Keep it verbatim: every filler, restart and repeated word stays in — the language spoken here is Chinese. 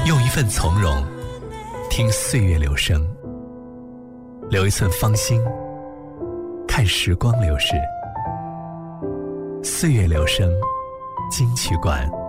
用一份从容听岁月流声，留一寸芳心看时光流逝。岁月流声金曲馆。